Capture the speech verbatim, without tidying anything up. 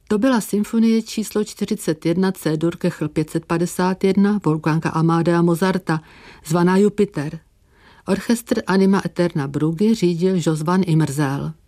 To byla symfonie číslo čtyřicet jedna C-dur Kechl pět set padesát jedna Wolfganga Amadea Mozarta, zvaná Jupiter. Orchestr Anima Eterna Bruggy řídil Jos van Immerzeel.